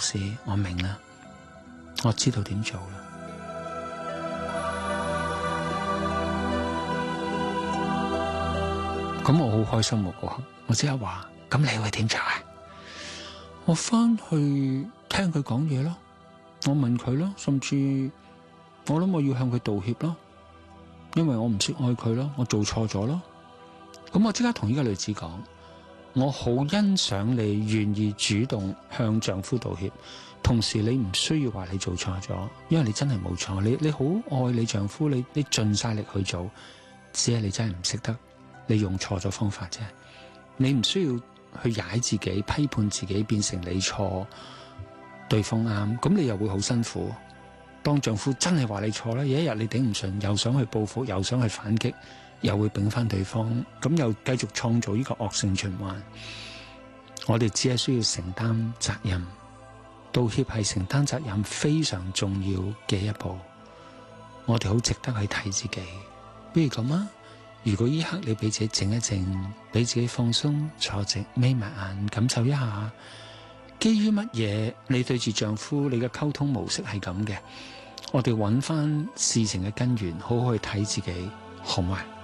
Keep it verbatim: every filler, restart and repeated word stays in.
士，我明啦，我知道點做啦。咁我好開心喎，我即刻話：咁你會點做啊？我翻去聽佢講嘢咯，我問佢咯，甚至我諗我要向佢道歉咯，因為我唔識愛佢咯，我做錯咗咯。咁我即刻同呢個女子講：我好欣賞你願意主動向丈夫道歉，同時你唔需要話你做錯咗，因為你真係冇錯，你你好愛你丈夫，你你盡晒力去做，只係你真係唔識得，你用錯咗方法啫。你唔需要去踩自己、批判自己，變成你錯，對方啱，咁你又會好辛苦。當丈夫真係話你錯啦，有一日你頂唔順，又想去報復，又想去反擊，又會丙翻對方，咁又繼續創造呢個惡性循環。我哋只係需要承擔責任，道歉係承擔責任非常重要嘅一步。我哋好值得去睇自己。不如咁啊，如果呢刻你俾自己靜一靜，俾自己放鬆，坐直，眯埋眼，感受一下，基於乜嘢你對住丈夫你嘅溝通模式係咁嘅？我哋揾翻事情嘅根源，好好去睇自己，好嗎？